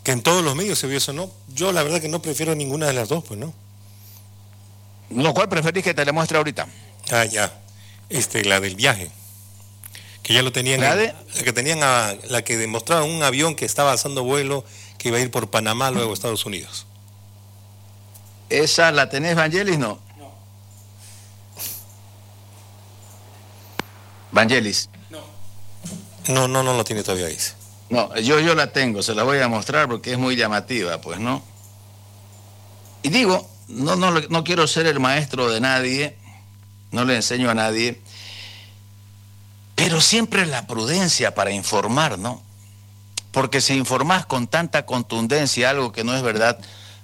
Que en todos los medios se vio eso, ¿no? Yo la verdad que no prefiero ninguna de las dos, pues, ¿no? ¿Lo cual preferís que te la muestre ahorita? Ah, ya. La del viaje. Que ya lo tenían. La que demostraba un avión que estaba haciendo vuelo, que iba a ir por Panamá, luego a Estados Unidos. ¿Esa la tenés, Vangelis? No. Vangelis. No lo tiene todavía ahí. No, yo la tengo, se la voy a mostrar porque es muy llamativa, pues, ¿no? Y digo, no quiero ser el maestro de nadie, no le enseño a nadie, pero siempre la prudencia para informar, ¿no? Porque si informás con tanta contundencia algo que no es verdad,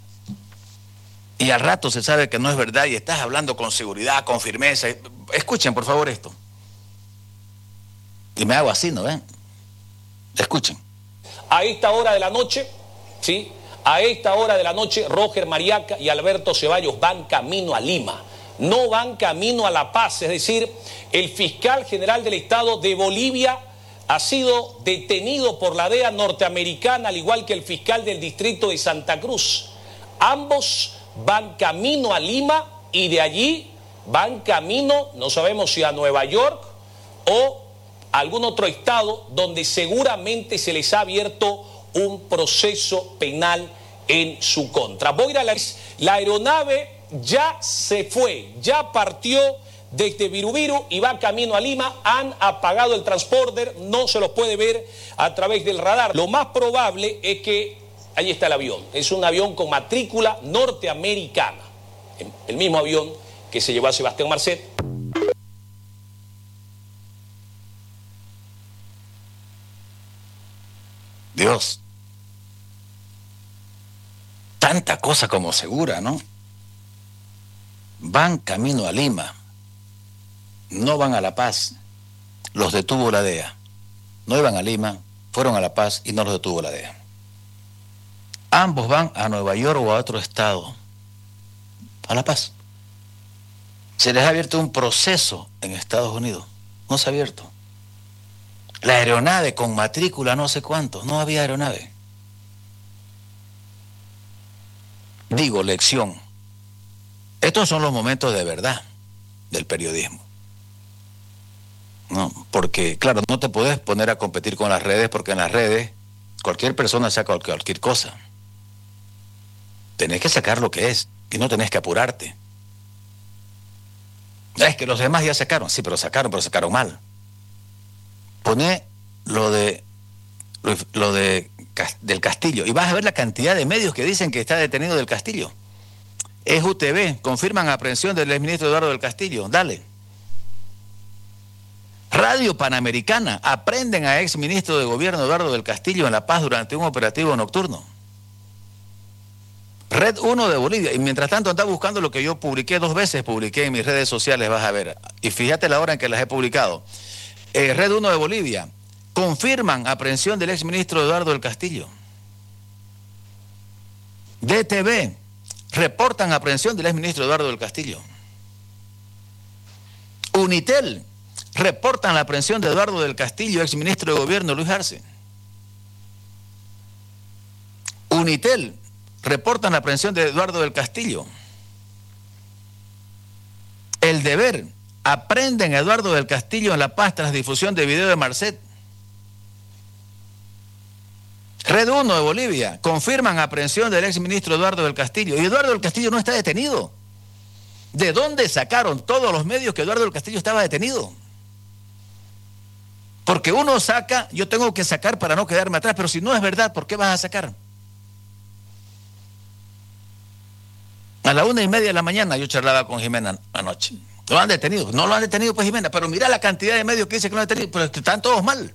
y al rato se sabe que no es verdad y estás hablando con seguridad, con firmeza, escuchen por favor esto. Y me hago así, ¿no ven? Escuchen. A esta hora de la noche, ¿sí? A esta hora de la noche, Roger Mariaca y Alberto Ceballos van camino a Lima. No van camino a La Paz. Es decir, el fiscal general del Estado de Bolivia ha sido detenido por la DEA norteamericana, al igual que el fiscal del distrito de Santa Cruz. Ambos van camino a Lima y de allí van camino, no sabemos si a Nueva York o algún otro estado donde seguramente se les ha abierto un proceso penal en su contra. Voy a ir a la aeronave ya se fue, ya partió desde Virubiru y va camino a Lima. Han apagado el transponder, no se los puede ver a través del radar. Lo más probable es que ahí está el avión. Es un avión con matrícula norteamericana, el mismo avión que se llevó a Sebastián Marcet. Dios, tanta cosa como segura, ¿no? Van camino a Lima, no van a La Paz, los detuvo la DEA. No iban a Lima, fueron a La Paz y no los detuvo la DEA. Ambos van a Nueva York o a otro estado, a La Paz. Se les ha abierto un proceso en Estados Unidos, no se ha abierto. La aeronave con matrícula no sé cuántos, no había aeronave. Digo, lección. Estos son los momentos de verdad del periodismo. No, porque, claro, no te puedes poner a competir con las redes, porque en las redes cualquier persona saca cualquier cosa. Tenés que sacar lo que es y no tenés que apurarte. Es que los demás ya sacaron, sí, pero sacaron mal. Poné del Castillo y vas a ver la cantidad de medios que dicen que está detenido del Castillo. Es UTV, confirman aprehensión del exministro Eduardo del Castillo, dale. Radio Panamericana, aprenden a exministro de gobierno Eduardo del Castillo en La Paz durante un operativo nocturno. Red 1 de Bolivia, y mientras tanto anda buscando lo que yo publiqué 2 veces, publiqué en mis redes sociales, vas a ver, y fíjate la hora en que las he publicado. Red 1 de Bolivia, confirman aprehensión del exministro Eduardo del Castillo. DTV, reportan aprehensión del exministro Eduardo del Castillo. Unitel, reportan la aprehensión de Eduardo del Castillo, exministro de gobierno Luis Arce. Unitel, reportan la aprehensión de Eduardo del Castillo. El Deber, aprenden a Eduardo del Castillo en La Paz tras difusión de video de Marcet. Red 1 de Bolivia, confirman aprehensión del exministro Eduardo del Castillo. Y Eduardo del Castillo no está detenido. ¿De dónde sacaron todos los medios que Eduardo del Castillo estaba detenido? Porque uno saca, yo tengo que sacar para no quedarme atrás, pero si no es verdad, ¿por qué vas a sacar? A la 1:30 de la mañana yo charlaba con Jimena anoche. Lo han detenido. No lo han detenido, pues, Jimena, pero mira la cantidad de medios que dice que lo han detenido, pero están todos mal.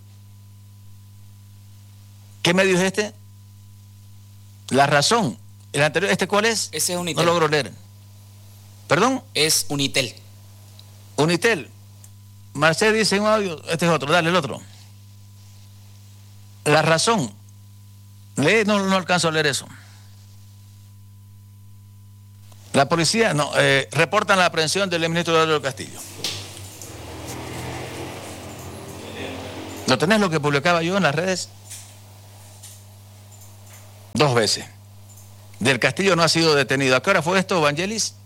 ¿Qué medio es este? La Razón. ¿El anterior, este cuál es? Ese es Unitel. No logro leer. ¿Perdón? Es Unitel. Unitel. Marcel dice un audio, este es otro, dale el otro. La Razón. Lee, no alcanzo a leer eso. La policía, no, reportan la aprehensión del ministro Eduardo del Castillo. ¿No tenés lo que publicaba yo en las redes? 2 veces. Del Castillo no ha sido detenido. ¿A qué hora fue esto, Vangelis?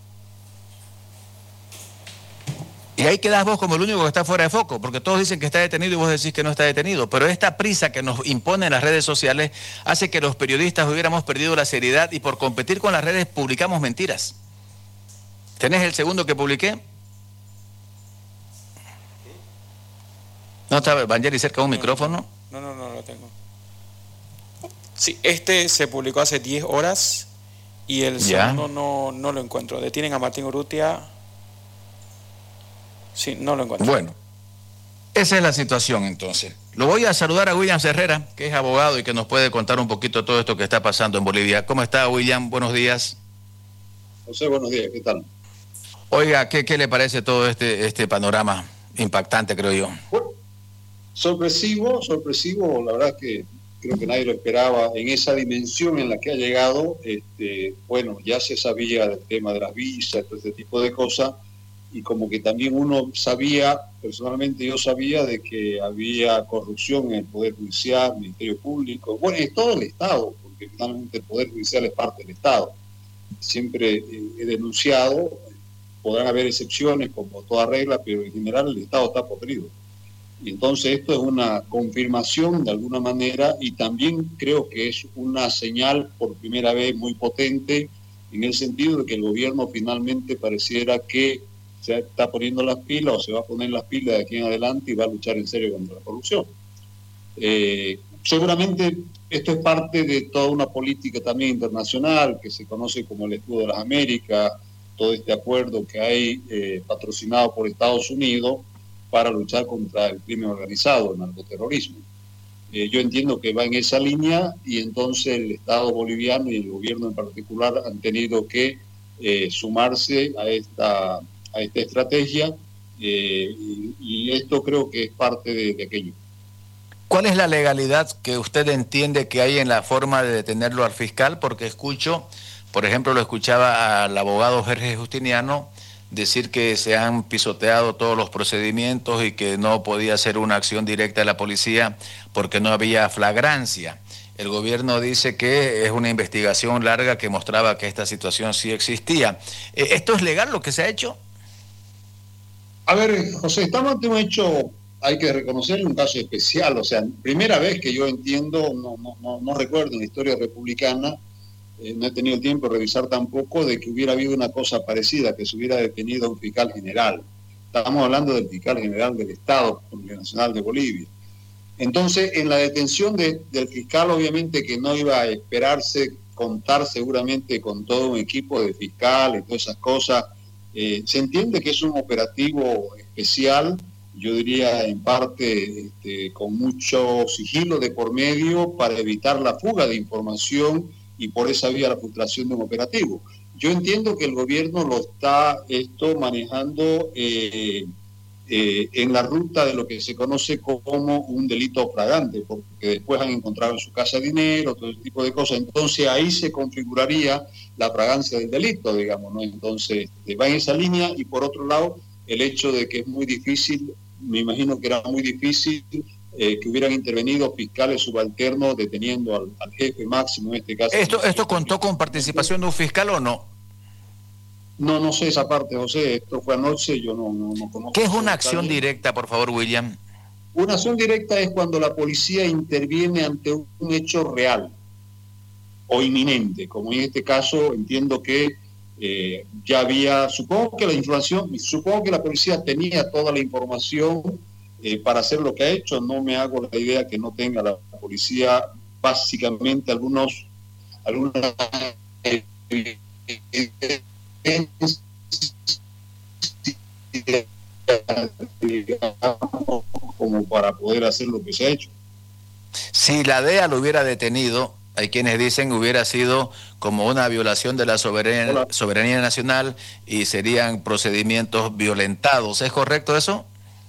Y ahí quedás vos como el único que está fuera de foco, porque todos dicen que está detenido y vos decís que no está detenido. Pero esta prisa que nos imponen las redes sociales hace que los periodistas hubiéramos perdido la seriedad y por competir con las redes publicamos mentiras. ¿Tenés el segundo que publiqué? ¿No está Vangelis cerca de un micrófono? No lo tengo. Sí, este se publicó hace 10 horas y el segundo no lo encuentro. Detienen a Martín Urrutia. Sí, no lo encuentro. Bueno, esa es la situación entonces. Lo voy a saludar a William Herrera, que es abogado y que nos puede contar un poquito todo esto que está pasando en Bolivia. ¿Cómo está, William? Buenos días. José, buenos días. ¿Qué tal? Oiga, ¿qué le parece todo este panorama impactante, creo yo? Bueno, sorpresivo, la verdad que creo que nadie lo esperaba en esa dimensión en la que ha llegado. Bueno, ya se sabía del tema de las visas, todo este tipo de cosas, y como que también uno sabía, personalmente yo sabía, de que había corrupción en el Poder Judicial, Ministerio Público, bueno, en todo el Estado, porque finalmente el Poder Judicial es parte del Estado. Siempre he denunciado, podrán haber excepciones como toda regla, pero en general el Estado está podrido. Y entonces esto es una confirmación de alguna manera, y también creo que es una señal por primera vez muy potente en el sentido de que el gobierno finalmente pareciera que se está poniendo las pilas o se va a poner las pilas de aquí en adelante y va a luchar en serio contra la corrupción. Seguramente esto es parte de toda una política también internacional que se conoce como el Escudo de las Américas, todo este acuerdo que hay patrocinado por Estados Unidos para luchar contra el crimen organizado, el narcoterrorismo. Yo entiendo que va en esa línea y entonces el Estado boliviano y el gobierno en particular han tenido que sumarse a esta estrategia y esto creo que es parte de aquello. ¿Cuál es la legalidad que usted entiende que hay en la forma de detenerlo al fiscal? Porque escucho, por ejemplo, lo escuchaba al abogado Jorge Justiniano decir que se han pisoteado todos los procedimientos y que no podía ser una acción directa de la policía porque no había flagrancia. El gobierno dice que es una investigación larga que mostraba que esta situación sí existía. ¿Esto es legal lo que se ha hecho? A ver, José, estamos ante un hecho, hay que reconocer, un caso especial. O sea, primera vez que yo entiendo, no recuerdo en la historia republicana, no he tenido tiempo de revisar tampoco, de que hubiera habido una cosa parecida, que se hubiera detenido a un fiscal general. Estamos hablando del fiscal general del Estado Nacional de Bolivia. Entonces, en la detención del fiscal, obviamente que no iba a esperarse contar seguramente con todo un equipo de fiscales y todas esas cosas. Se entiende que es un operativo especial, yo diría en parte con mucho sigilo de por medio para evitar la fuga de información y por esa vía la frustración de un operativo. Yo entiendo que el gobierno lo está manejando en la ruta de lo que se conoce como un delito flagrante, porque después han encontrado en su casa dinero, todo ese tipo de cosas. Entonces ahí se configuraría la fragancia del delito, digamos, ¿no? Entonces va en esa línea. Y por otro lado, el hecho de que es muy difícil, me imagino que era muy difícil que hubieran intervenido fiscales subalternos deteniendo al jefe máximo en este caso. ¿Esto contó con participación de un fiscal o no? No sé esa parte, José. Esto fue anoche, yo no conozco. ¿Qué es una acción directa, por favor, William? Una acción directa es cuando la policía interviene ante un hecho real o inminente, como en este caso entiendo que ya había, supongo que la policía tenía toda la información para hacer lo que ha hecho. No me hago la idea que no tenga la policía básicamente algunas como para poder hacer lo que se ha hecho. Si la DEA lo hubiera detenido, hay quienes dicen que hubiera sido como una violación de la soberanía nacional y serían procedimientos violentados. ¿Es correcto eso?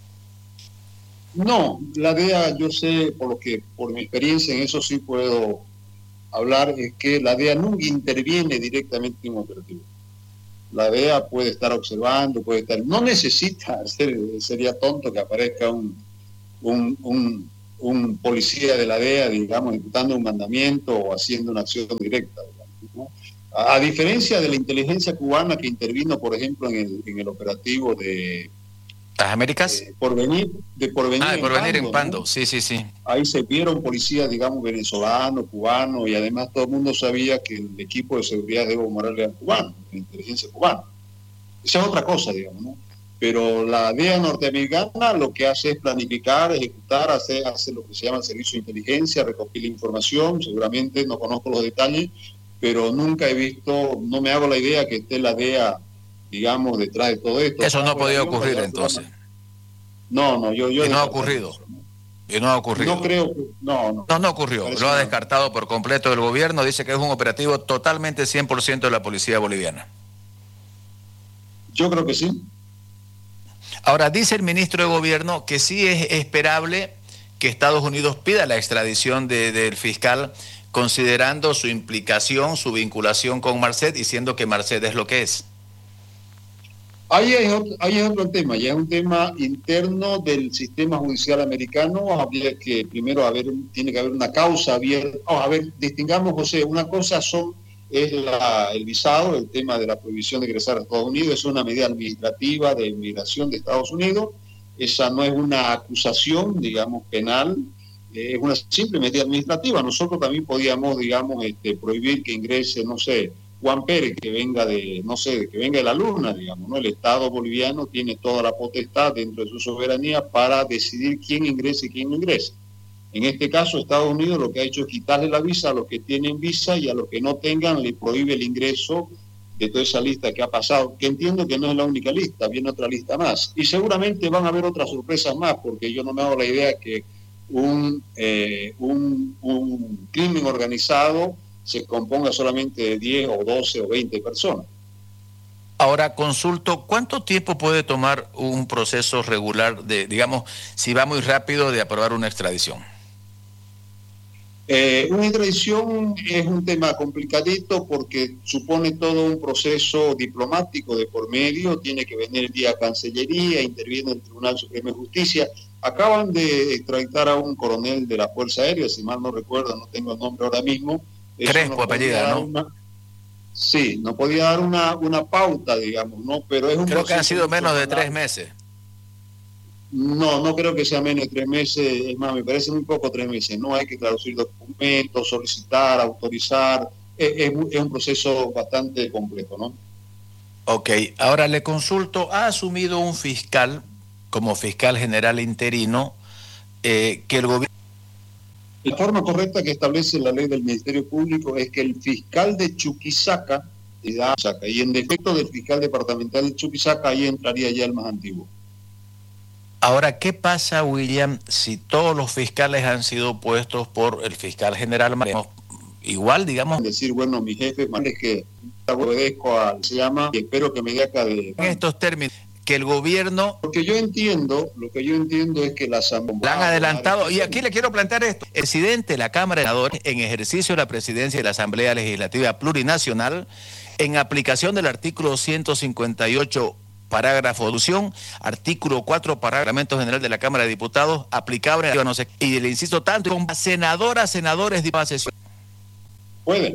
No, la DEA, yo sé, por mi experiencia en eso sí puedo hablar, es que la DEA nunca interviene directamente en un operativo. La DEA puede estar observando, no necesita sería tonto que aparezca un un policía de la DEA, digamos, ejecutando un mandamiento o haciendo una acción directa, digamos, ¿no? A diferencia de la inteligencia cubana que intervino, por ejemplo, en el operativo de ¿Las Américas? Porvenir en Pando, ¿no? Sí. Ahí se vieron policías, digamos, venezolanos, cubanos, y además todo el mundo sabía que el equipo de seguridad de Evo Morales era cubano, la inteligencia cubana. Esa es otra cosa, digamos, ¿no? Pero la DEA norteamericana lo que hace es planificar, ejecutar, hace lo que se llama el servicio de inteligencia, recopila información, seguramente no conozco los detalles, pero nunca he visto, no me hago la idea que esté la DEA, digamos, detrás de todo esto. Eso no ha podido ocurrir entonces. No, yo y no ha ocurrido. Eso, ¿no? Y no ha ocurrido. No creo que... No ocurrió. Lo ha descartado por completo el gobierno. Dice que es un operativo totalmente 100% de la policía boliviana. Yo creo que sí. Ahora, dice el ministro de Gobierno que sí es esperable que Estados Unidos pida la extradición del fiscal, considerando su implicación, su vinculación con Marcet, diciendo que Marcet es lo que es. Ahí es otro tema, ya es un tema interno del sistema judicial americano. Habría que primero tiene que haber una causa abierta. Distingamos, José, una cosa es el visado, el tema de la prohibición de ingresar a Estados Unidos, es una medida administrativa de inmigración de Estados Unidos. Esa no es una acusación, digamos, penal, es una simple medida administrativa. Nosotros también podíamos, digamos, prohibir que ingrese, no sé, Juan Pérez, que venga de la luna, digamos, ¿no? El Estado boliviano tiene toda la potestad dentro de su soberanía para decidir quién ingrese y quién no ingrese. En este caso, Estados Unidos lo que ha hecho es quitarle la visa a los que tienen visa y a los que no tengan le prohíbe el ingreso de toda esa lista que ha pasado, que entiendo que no es la única lista, viene otra lista más. Y seguramente van a haber otras sorpresas más, porque yo no me hago la idea que un crimen organizado se componga solamente de 10 o 12 o 20 personas. Ahora, consulto, ¿cuánto tiempo puede tomar un proceso regular de, digamos, si va muy rápido, de aprobar una extradición? Una extradición es un tema complicadito porque supone todo un proceso diplomático de por medio, tiene que venir vía Cancillería, interviene el Tribunal Supremo de Justicia. Acaban de extraditar a un coronel de la Fuerza Aérea, si mal no recuerdo, no tengo el nombre ahora mismo. Crespo, apellida, ¿no? Sí, no podía dar una pauta, digamos, ¿no? Pero es un creo que han sido menos de 3 meses. No creo que sea menos de 3 meses, es más, me parece muy poco 3 meses, no hay que traducir documentos, solicitar, autorizar, es un proceso bastante complejo, ¿no? Ok, ahora le consulto, ¿ha asumido un fiscal, como fiscal general interino, que el gobierno... La forma correcta que establece la ley del Ministerio Público es que el fiscal de Chuquisaca, y en defecto del fiscal departamental de Chuquisaca, ahí entraría ya el más antiguo. Ahora, ¿qué pasa, William, si todos los fiscales han sido puestos por el fiscal general? Igual, digamos... Decir, bueno, mi jefe, es que obedezco se llama, y espero que me dé acá de... En estos términos, que el gobierno... Lo que yo entiendo es que la Asamblea... La han adelantado, y aquí le quiero plantear esto. El presidente de la Cámara de Senadores, en ejercicio de la presidencia de la Asamblea Legislativa Plurinacional, en aplicación del artículo 158, parágrafo de solución, artículo 4, reglamento general de la Cámara de Diputados, aplicable, no sé, y le insisto tanto, con senadores de la sesión. Pueden.